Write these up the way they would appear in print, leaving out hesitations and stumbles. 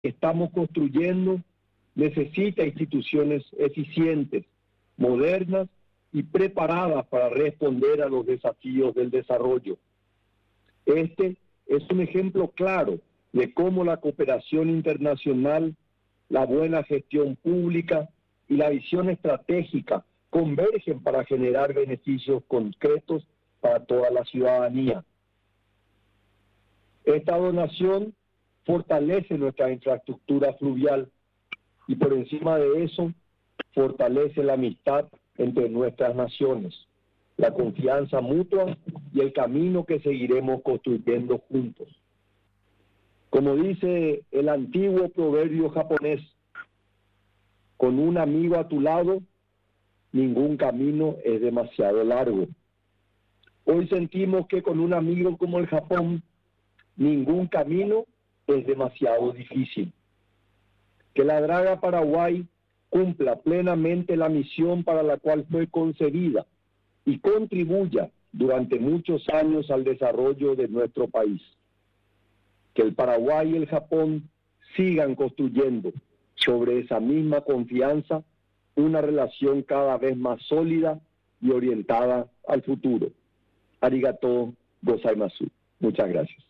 que estamos construyendo necesita instituciones eficientes, modernas y preparadas para responder a los desafíos del desarrollo. Este es un ejemplo claro de cómo la cooperación internacional, la buena gestión pública y la visión estratégica convergen para generar beneficios concretos para toda la ciudadanía. Esta donación fortalece nuestra infraestructura fluvial y por encima de eso fortalece la amistad entre nuestras naciones, la confianza mutua y el camino que seguiremos construyendo juntos. Como dice el antiguo proverbio japonés, con un amigo a tu lado, ningún camino es demasiado largo. Hoy sentimos que con un amigo como el Japón, ningún camino es demasiado difícil. Que la Draga Paraguay cumpla plenamente la misión para la cual fue concebida y contribuya durante muchos años al desarrollo de nuestro país. Que el Paraguay y el Japón sigan construyendo sobre esa misma confianza una relación cada vez más sólida y orientada al futuro. Arigato gozaimasu. Muchas gracias.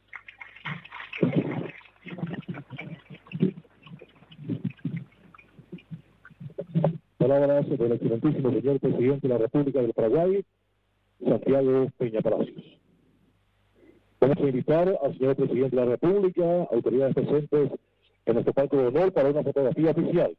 Palabras del excelentísimo señor presidente de la República del Paraguay, Santiago Peña Palacios. Vamos a invitar al señor presidente de la República, autoridades presentes en nuestro palco de honor para una fotografía oficial.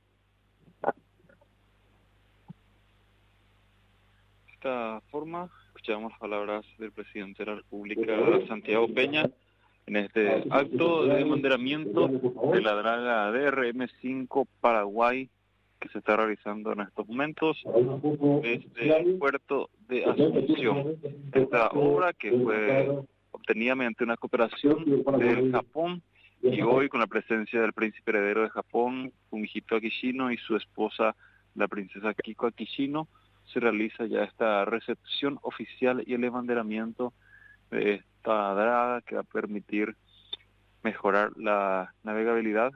De esta forma, escuchamos las palabras del presidente de la República, Santiago Peña, en este acto de abanderamiento de la draga DRM-5 Paraguay, que se está realizando en estos momentos desde el puerto de Asunción. Esta obra que fue obtenida mediante una cooperación del Japón y hoy con la presencia del príncipe heredero de Japón, Fumihito Akishino, y su esposa, la princesa Kiko Akishino, se realiza ya esta recepción oficial y el abanderamiento de esta draga que va a permitir mejorar la navegabilidad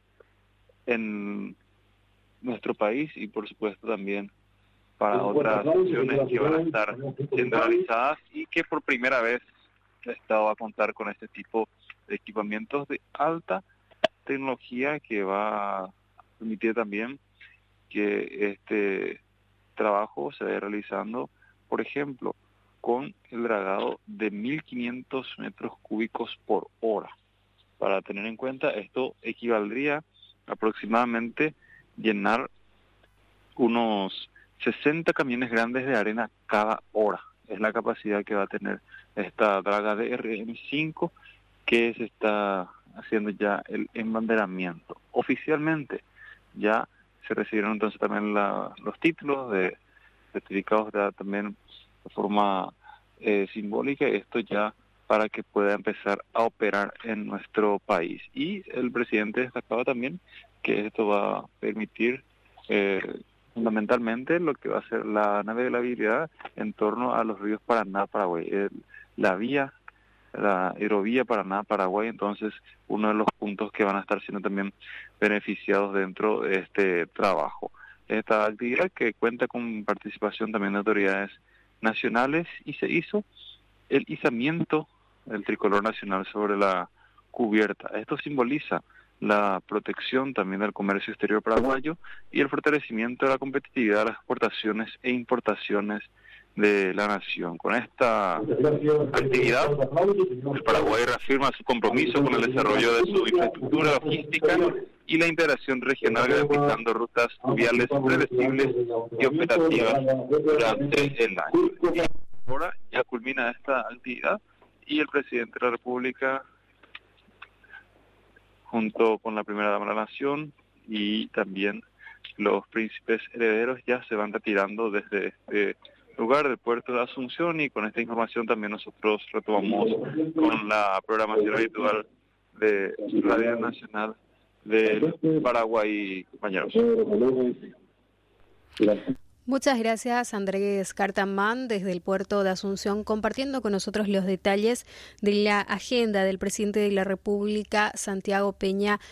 en nuestro país y por supuesto también para otras opciones que van a estar siendo realizadas y que por primera vez el Estado va a contar con este tipo de equipamientos de alta tecnología que va a permitir también que este trabajo se vaya realizando, por ejemplo, con el dragado de 1.500 metros cúbicos por hora. Para tener en cuenta, esto equivaldría aproximadamente llenar unos 60 camiones grandes de arena cada hora. Es la capacidad que va a tener esta draga de RM5 que se está haciendo ya el embanderamiento. Oficialmente ya se recibieron entonces también los títulos de certificados también de forma simbólica, esto ya para que pueda empezar a operar en nuestro país. Y el presidente destacaba también que esto va a permitir fundamentalmente lo que va a ser la navegabilidad en torno a los ríos Paraná, Paraguay, la hidrovía Paraná-Paraguay, entonces uno de los puntos que van a estar siendo también beneficiados dentro de este trabajo. Esta actividad que cuenta con participación también de autoridades nacionales y se hizo el izamiento del tricolor nacional sobre la cubierta. Esto simboliza la protección también del comercio exterior paraguayo y el fortalecimiento de la competitividad de las exportaciones e importaciones de la nación. Con esta actividad, el Paraguay reafirma su compromiso con el desarrollo de su infraestructura logística y la integración regional, garantizando rutas fluviales predecibles y operativas durante el año. Y ahora ya culmina esta actividad y el presidente de la República, junto con la primera dama de la nación y también los príncipes herederos, ya se van retirando desde este lugar del puerto de Asunción, y con esta información también nosotros retomamos con la programación habitual de Radio Nacional del Paraguay, compañeros. Muchas gracias, Andrés Cartamán, desde el puerto de Asunción, compartiendo con nosotros los detalles de la agenda del presidente de la República, Santiago Peña,